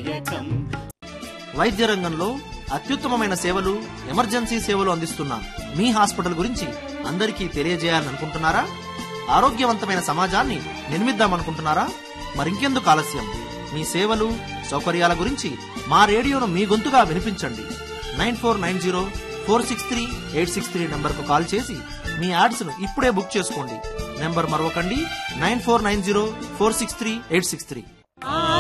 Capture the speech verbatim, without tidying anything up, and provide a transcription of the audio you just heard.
దాయకం. వైద్య రంగంలో అత్యుత్తమమైన సేవలు, ఎమర్జెన్సీ సేవలు అందిస్తున్న మీ హాస్పిటల్ గురించి అందరికీ తెలియజేయాలనుకుంటున్నారా? ఆరోగ్యవంతమైన సమాజాన్ని నిర్మిద్దామనుకుంటున్నారా? మరింకెందుకు ఆలస్యం? మీ సేవలు, సౌకర్యాల గురించి మా రేడియోను మీ గొంతుగా వినిపించండి. Nine four nine zero four six three eight six three number కు కాల్ చేసి మీ యాడ్స్ ను ఇప్పుడే బుక్ చేసుకోండి. Number మరొకండి, nine four nine zero four six three eight six three.